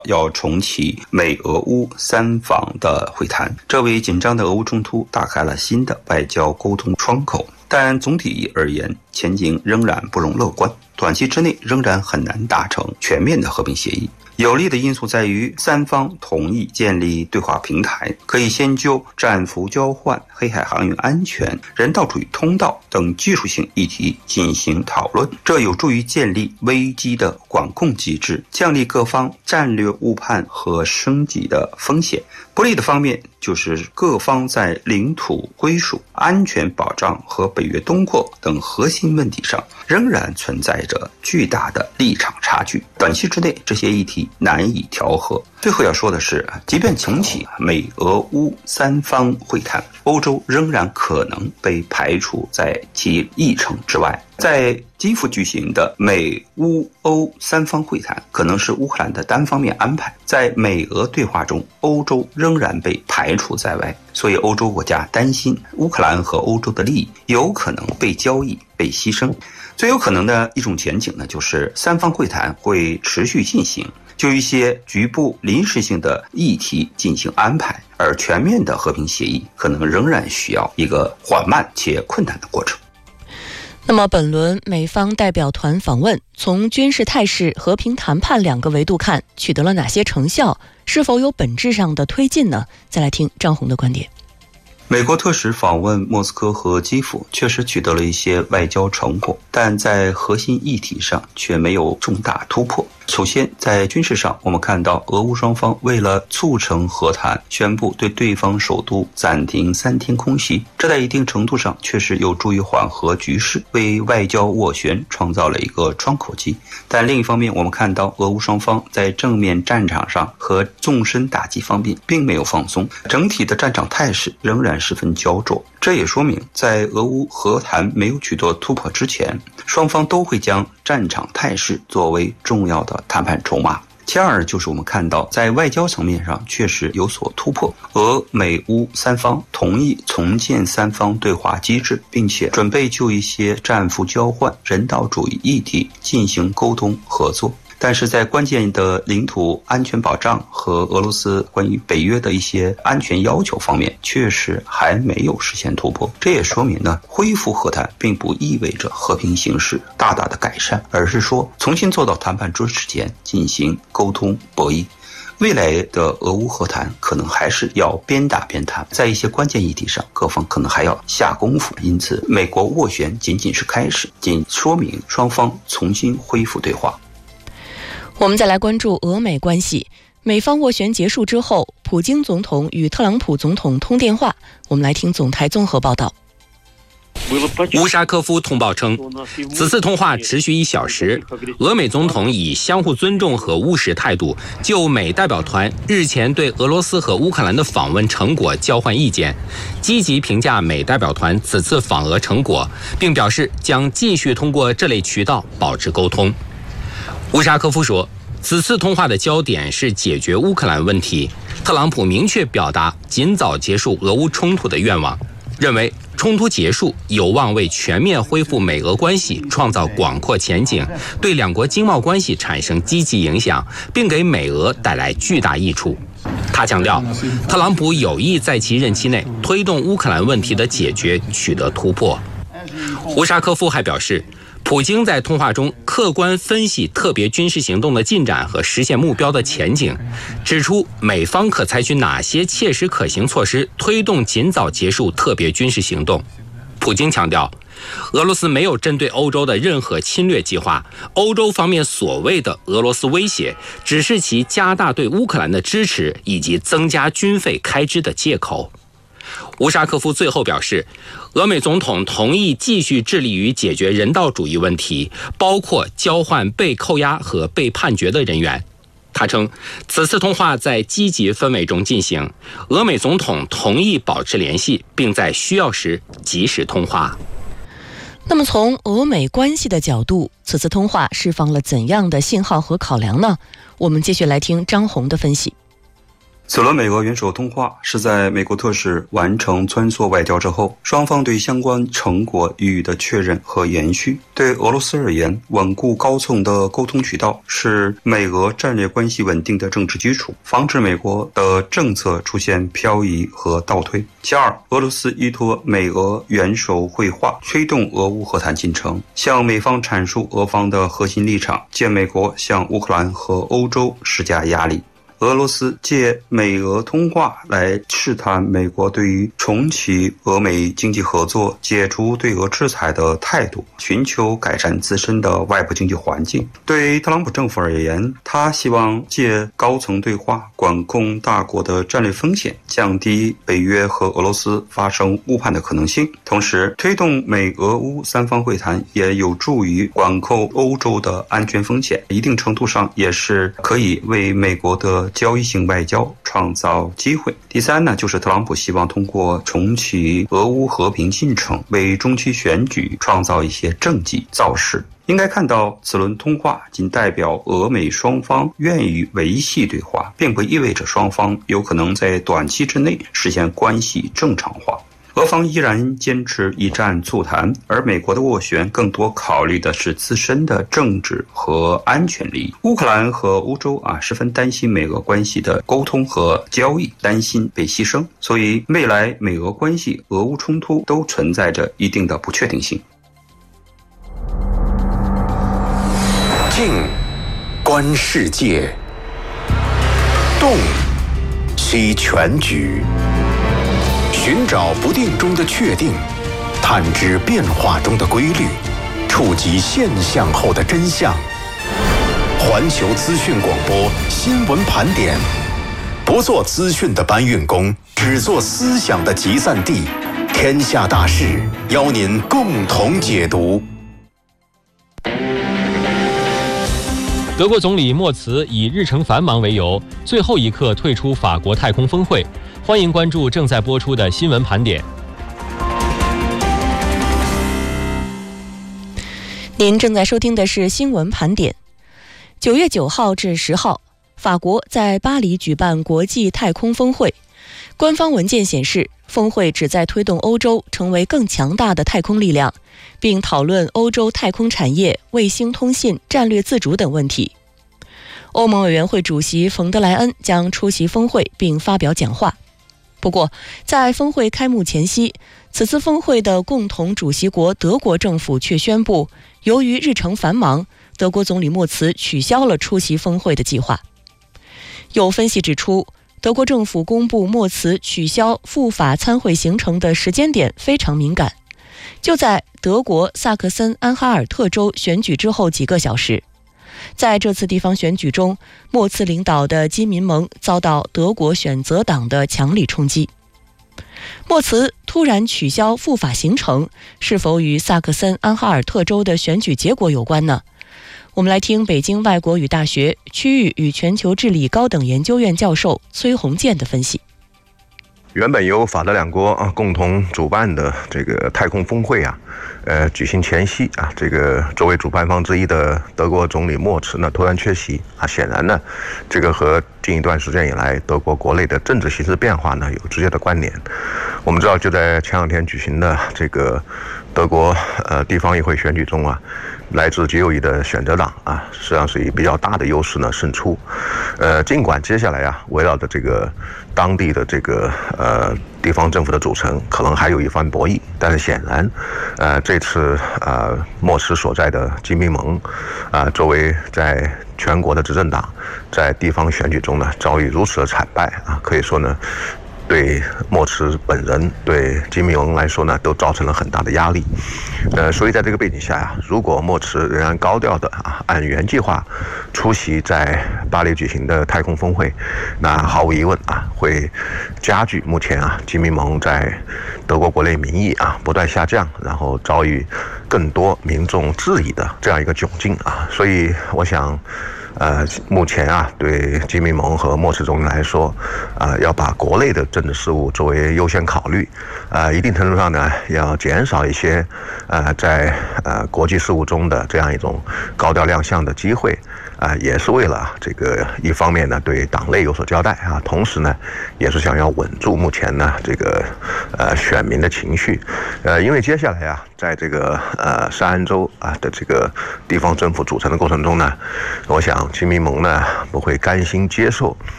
要重启美俄乌三方的会谈，这为紧张的俄乌冲突打开了新的外交沟通窗口。但总体而言，前景仍然不容乐观，短期之内仍然很难达成全面的和平协议。有利的因素在于，三方同意建立对话平台，可以先就战俘交换、黑海航运安全、人道主义通道等技术性议题进行讨论，这有助于建立危机的管控机制，降低各方战略误判和升级的风险。不利的方面就是各方在领土归属、安全保障和北约东扩等核心问题上仍然存在着巨大的立场差距，短期之内这些议题难以调和。最后要说的是，即便重启美俄乌三方会谈，欧洲仍然可能被排除在其议程之外。在基辅举行的美乌欧三方会谈可能是乌克兰的单方面安排，在美俄对话中，欧洲仍然被排除在外，所以欧洲国家担心乌克兰和欧洲的利益有可能被交易、被牺牲。最有可能的一种前景呢，就是三方会谈会持续进行，就一些局部临时性的议题进行安排，而全面的和平协议可能仍然需要一个缓慢且困难的过程。 那么本轮美方代表团访问，从军事态势、和平谈判两个维度看，取得了哪些成效？是否有本质上的推进呢？再来听张红的观点。 美国特使访问莫斯科和基辅确实取得了一些外交成果，但在核心议题上却没有重大突破。首先，在军事上，我们看到俄乌双方为了促成和谈，宣布对对方首都暂停3天空袭，这在一定程度上确实有助于缓和局势，为外交斡旋创造了一个窗口期。但另一方面，我们看到俄乌双方在正面战场上和纵深打击方面并没有放松，整体的战场态势仍然十分焦灼。这也说明，在俄乌和谈没有取得突破之前，双方都会将战场态势作为重要的谈判筹码。其二就是我们看到，在外交层面上确实有所突破，俄美乌三方同意重建三方对话机制，并且准备就一些战俘交换、人道主义议题进行沟通合作。但是在关键的领土安全保障和俄罗斯关于北约的一些安全要求方面，确实还没有实现突破。这也说明呢，恢复和谈并不意味着和平形势大大的改善，而是说重新做到谈判桌之前进行沟通博弈。未来的俄乌和谈可能还是要边打边谈，在一些关键议题上，各方可能还要下功夫。因此，美国斡旋仅仅是开始，仅说明双方重新恢复对话。 我们再来关注俄美关系。美方斡旋结束之后，普京总统与特朗普总统通电话。我们来听总台综合报道。 乌沙科夫通报称，此次通话持续1小时，俄美总统以相互尊重和务实态度，就美代表团日前对俄罗斯和乌克兰的访问成果交换意见，积极评价美代表团此次访俄成果，并表示将继续通过这类渠道保持沟通。乌沙科夫说，此次通话的焦点是解决乌克兰问题，特朗普明确表达尽早结束俄乌冲突的愿望，认为冲突结束有望为全面恢复美俄关系创造广阔前景，对两国经贸关系产生积极影响，并给美俄带来巨大益处。他强调，特朗普有意在其任期内推动乌克兰问题的解决取得突破。乌沙科夫还表示，普京在通话中客观分析特别军事行动的进展和实现目标的前景，指出美方可采取哪些切实可行措施推动尽早结束特别军事行动。普京强调，俄罗斯没有针对欧洲的任何侵略计划，欧洲方面所谓的俄罗斯威胁只是其加大对乌克兰的支持以及增加军费开支的借口。乌沙科夫最后表示，俄美总统同意继续致力于解决人道主义问题，包括交换被扣押和被判决的人员。他称，此次通话在积极氛围中进行，俄美总统同意保持联系，并在需要时及时通话。 那么从俄美关系的角度，此次通话释放了怎样的信号和考量呢？我们继续来听张红的分析。 此轮美俄元首通话是在美国特使完成穿梭外交之后，双方对相关成果予以的确认和延续。对俄罗斯而言，稳固高层的沟通渠道是美俄战略关系稳定的政治基础，防止美国的政策出现漂移和倒退。其二，俄罗斯依托美俄元首会话，推动俄乌和谈进程，向美方阐述俄方的核心立场，借美国向乌克兰和欧洲施加压力。俄罗斯借美俄通话来试探美国对于重启俄美经济合作、解除对俄制裁的态度，寻求改善自身的外部经济环境。对特朗普政府而言，他希望借高层对话管控大国的战略风险，降低北约和俄罗斯发生误判的可能性。同时，推动美俄乌三方会谈也有助于管控欧洲的安全风险，一定程度上也是可以为美国的交易性外交创造机会。第三呢，就是特朗普希望通过重启俄乌和平进程，为中期选举创造一些政绩造势。应该看到，此轮通话仅代表俄美双方愿意维系对话，并不意味着双方有可能在短期之内实现关系正常化。俄方依然坚持一战促谈，而美国的斡旋更多考虑的是自身的政治和安全利益。乌克兰和欧洲十分担心美俄关系的沟通和交易，担心被牺牲，所以未来美俄关系、俄乌冲突都存在着一定的不确定性。 静，观世界；动，析全局。寻找不定中的确定，探知变化中的规律，触及现象后的真相。环球资讯广播新闻盘点，不做资讯的搬运工，只做思想的集散地。天下大事，邀您共同解读。 德国总理默茨以日程繁忙为由，最后一刻退出法国太空峰会。欢迎关注正在播出的新闻盘点。 您正在收听的是新闻盘点。9月9号至10号，法国在巴黎举办国际太空峰会。官方文件显示，峰会旨在推动欧洲成为更强大的太空力量，并讨论欧洲太空产业、卫星通信、战略自主等问题。欧盟委员会主席冯德莱恩将出席峰会并发表讲话。不过，在峰会开幕前夕，此次峰会的共同主席国德国政府却宣布，由于日程繁忙，德国总理默茨取消了出席峰会的计划。有分析指出，德国政府公布默茨取消赴法参会行程的时间点非常敏感，就在德国萨克森安哈尔特州选举之后几个小时。在这次地方选举中，默茨领导的基民盟遭到德国选择党的强力冲击。默茨突然取消赴法行程，是否与萨克森安哈尔特州的选举结果有关呢？我们来听北京外国语大学区域与全球治理高等研究院教授崔洪建的分析。 原本由法德两国共同主办的这个太空峰会举行前夕这个作为主办方之一的德国总理默茨呢突然缺席显然呢，这个和近一段时间以来德国国内的政治形势变化呢有直接的关联。我们知道，就在前两天举行的这个德国地方议会选举中来自极右翼的选择党实际上是以比较大的优势呢胜出。尽管接下来围绕着这个当地的这个地方政府的组成可能还有一番博弈，但是显然这次默茨所在的基民盟作为在全国的执政党，在地方选举中呢遭遇如此的惨败可以说呢，对默茨本人、对基民盟来说呢，都造成了很大的压力。所以在这个背景下如果默茨仍然高调的按原计划出席在巴黎举行的太空峰会，那毫无疑问会加剧目前基民盟在德国国内民意不断下降，然后遭遇更多民众质疑的这样一个窘境所以我想目前对基民盟和默茨总理来说要把国内的政治事务作为优先考虑一定程度上呢要减少一些在国际事务中的这样一种高调亮相的机会也是为了这个一方面呢对党内有所交代啊，同时呢也是想要稳住目前呢这个选民的情绪，因为接下来啊，在这个沙安州啊的这个地方政府组成的过程中呢，我想亲民盟呢不会甘心接受